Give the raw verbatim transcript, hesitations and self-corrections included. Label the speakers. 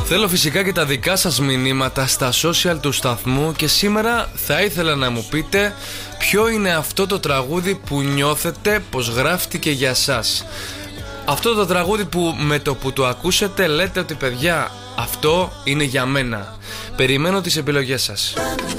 Speaker 1: Θέλω φυσικά και τα δικά σας μηνύματα στα social του σταθμού και σήμερα θα ήθελα να μου πείτε ποιο είναι αυτό το τραγούδι που νιώθετε πως γράφτηκε για σας. Αυτό το τραγούδι που με το που το ακούσετε λέτε ότι παιδιά αυτό είναι για μένα. Περιμένω τις επιλογές σας.